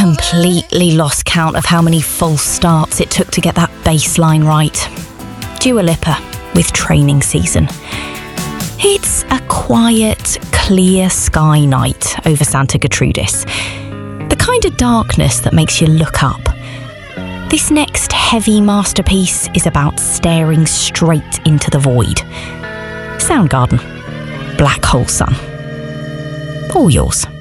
completely lost count of how many false starts it took to get that bass line right. Dua Lipa with Training Season. It's a quiet, clear sky night over Santa Gertrudis. The kind of darkness that makes you look up. This next heavy masterpiece is about staring straight into the void. Soundgarden, Black Hole Sun. All yours.